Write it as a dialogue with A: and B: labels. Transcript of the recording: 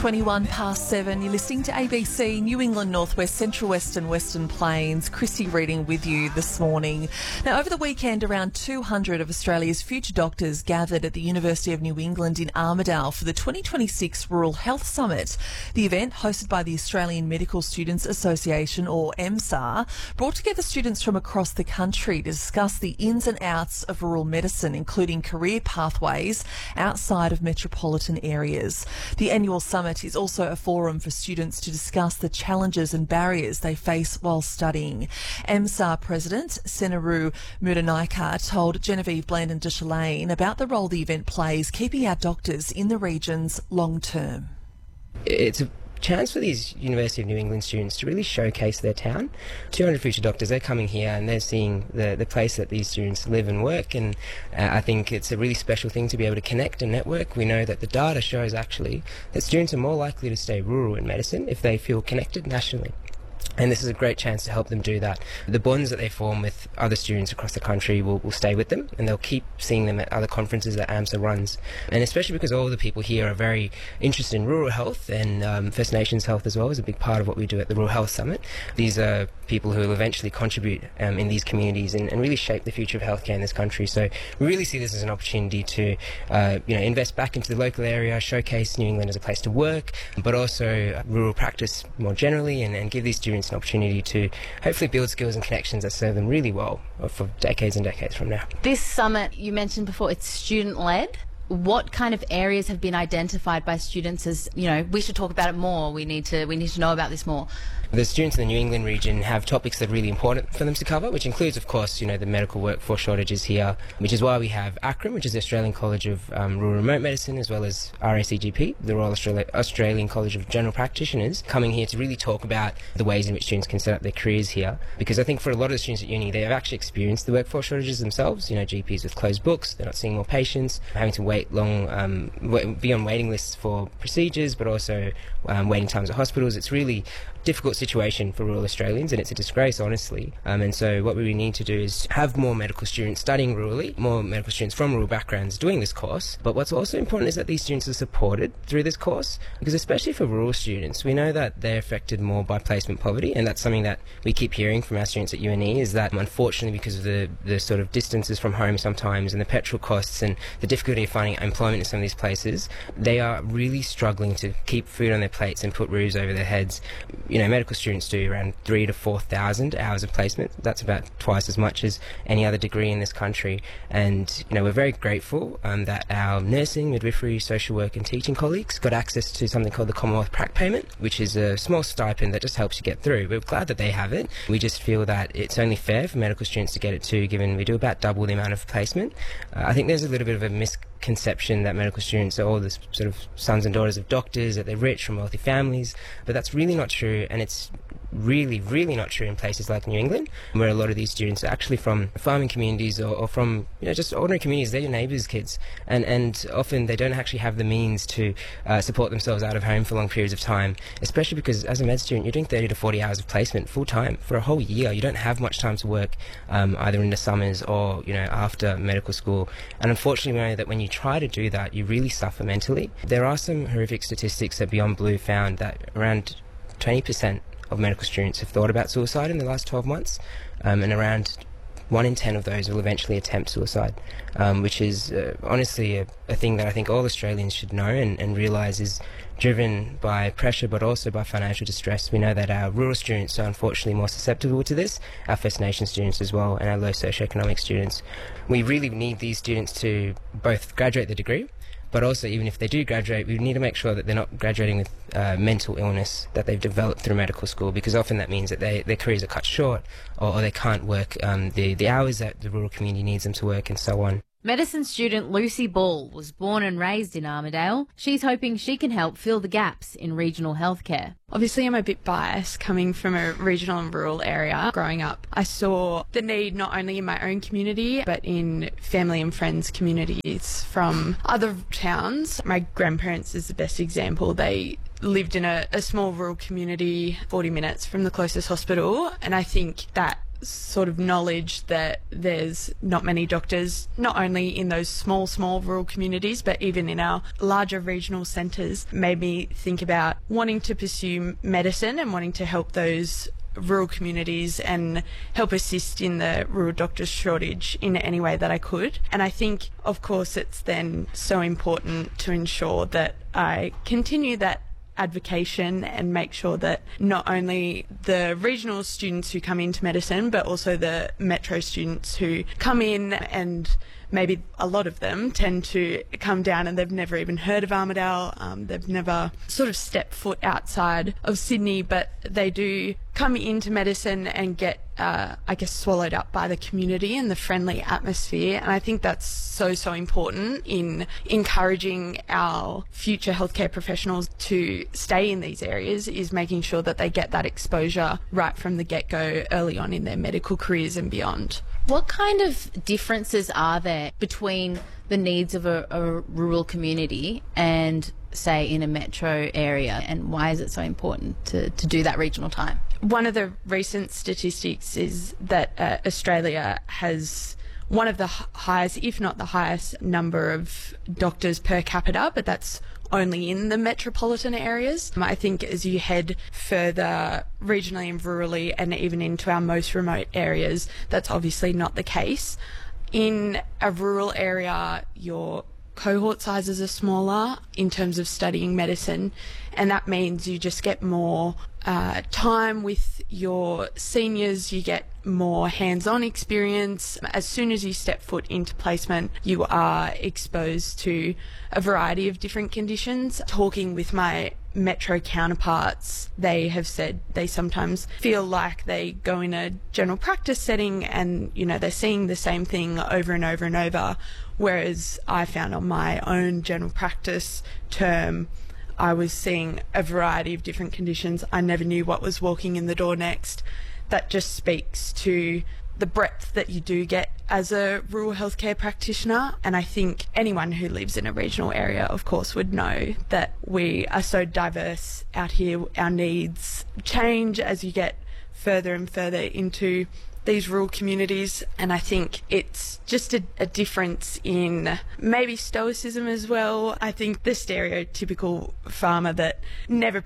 A: 21 past 7. You're listening to ABC New England, Northwest, Central West and Western Plains. Chrissy reading with you this morning. Now, over the weekend, around 200 of Australia's future doctors gathered at the University of New England in Armidale for the 2026 Rural Health Summit. The event, hosted by the Australian Medical Students Association, or AMSA, brought together students from across the country to discuss the ins and outs of rural medicine, including career pathways outside of metropolitan areas. The annual summit is also a forum for students to discuss the challenges and barriers they face while studying. AMSA President Senaru Muranaika told Genevieve Blandon de Chalain about the role the event plays keeping our doctors in the regions long term.
B: It's a chance for these University of New England students to really showcase their town. 200 future doctors, they're coming here and they're seeing the place that these students live and work, and I think it's a really special thing to be able to connect and network. We know that the data shows actually that students are more likely to stay rural in medicine if they feel connected nationally. And this is a great chance to help them do that. The bonds that they form with other students across the country will stay with them, and they'll keep seeing them at other conferences that AMSA runs. And especially because all the people here are very interested in rural health, and First Nations health as well is a big part of what we do at the Rural Health Summit. These are people who will eventually contribute in these communities and really shape the future of healthcare in this country. So we really see this as an opportunity to invest back into the local area, showcase New England as a place to work, but also rural practice more generally, and give these students an opportunity to hopefully build skills and connections that serve them really well for decades and decades from now.
C: This summit, you mentioned before, it's student-led. What kind of areas have been identified by students as, we should talk about it more, we need to know about this more?
B: The students in the New England region have topics that are really important for them to cover, which includes, of course, the medical workforce shortages here, which is why we have ACRRM, which is the Australian College of Rural Remote Medicine, as well as RACGP, the Royal Australian College of General Practitioners, coming here to really talk about the ways in which students can set up their careers here. Because I think for a lot of the students at uni, they have actually experienced the workforce shortages themselves. GPs with closed books, they're not seeing more patients, having to wait long, be on waiting lists for procedures, but also waiting times at hospitals. It's really difficult situation for rural Australians, and it's a disgrace, honestly. And so what we really need to do is have more medical students studying rurally, more medical students from rural backgrounds doing this course. But what's also important is that these students are supported through this course, because especially for rural students, we know that they're affected more by placement poverty, and that's something that we keep hearing from our students at UNE, is that unfortunately, because of the sort of distances from home sometimes, and the petrol costs, and the difficulty of finding employment in some of these places, they are really struggling to keep food on their plates and put roofs over their heads. Medical students do around 3,000 to 4,000 hours of placement. That's about twice as much as any other degree in this country. And, we're very grateful that our nursing, midwifery, social work and teaching colleagues got access to something called the Commonwealth Prac Payment, which is a small stipend that just helps you get through. We're glad that they have it. We just feel that it's only fair for medical students to get it too, given we do about double the amount of placement. I think there's a little bit of a misconception that medical students are all the sort of sons and daughters of doctors, that they're rich from wealthy families, but that's really not true, and it's really, really not true in places like New England, where a lot of these students are actually from farming communities or from just ordinary communities. They're your neighbours' kids, and often they don't actually have the means to support themselves out of home for long periods of time, especially because as a med student you're doing 30 to 40 hours of placement full time for a whole year. You don't have much time to work either in the summers or after medical school, and unfortunately we know that when you try to do that you really suffer mentally. There are some horrific statistics that Beyond Blue found that around 20% of medical students have thought about suicide in the last 12 months, and around 1 in 10 of those will eventually attempt suicide, which is honestly a thing that I think all Australians should know and realise is driven by pressure but also by financial distress. We know that our rural students are unfortunately more susceptible to this, our First Nations students as well, and our low socioeconomic students. We really need these students to both graduate the degree, but also, even if they do graduate, we need to make sure that they're not graduating with mental illness that they've developed through medical school, because often that means that their careers are cut short, or they can't work the hours that the rural community needs them to work, and so on.
C: Medicine student Lucy Ball was born and raised in Armidale. She's hoping she can help fill the gaps in regional healthcare.
D: Obviously, I'm a bit biased coming from a regional and rural area. Growing up, I saw the need not only in my own community, but in family and friends' communities from other towns. My grandparents is the best example. They lived in a small rural community, 40 minutes from the closest hospital, and I think that sort of knowledge that there's not many doctors, not only in those small rural communities, but even in our larger regional centres, made me think about wanting to pursue medicine and wanting to help those rural communities and help assist in the rural doctors shortage in any way that I could. And I think, of course, it's then so important to ensure that I continue that advocation and make sure that not only the regional students who come into medicine, but also the metro students who come in, and maybe a lot of them tend to come down and they've never even heard of Armidale, they've never sort of stepped foot outside of Sydney, but they do come into medicine and get, swallowed up by the community and the friendly atmosphere. And I think that's so important in encouraging our future healthcare professionals to stay in these areas, is making sure that they get that exposure right from the get-go early on in their medical careers and beyond.
C: What kind of differences are there between the needs of a rural community and, say, in a metro area, and why is it so important to do that regional time?
D: One of the recent statistics is that Australia has one of the highest, if not the highest, number of doctors per capita, but that's only in the metropolitan areas. I think as you head further regionally and rurally and even into our most remote areas, that's obviously not the case. In a rural area, your cohort sizes are smaller in terms of studying medicine, and that means you just get more time with your seniors, you get more hands-on experience. As soon as you step foot into placement, you are exposed to a variety of different conditions. Talking with my metro counterparts, they have said they sometimes feel like they go in a general practice setting and, they're seeing the same thing over and over and over, whereas I found on my own general practice term, I was seeing a variety of different conditions. I never knew what was walking in the door next. That just speaks to the breadth that you do get as a rural healthcare practitioner. And I think anyone who lives in a regional area, of course, would know that we are so diverse out here. Our needs change as you get further and further into these rural communities, and I think it's just a difference in maybe stoicism as well. I think the stereotypical farmer that never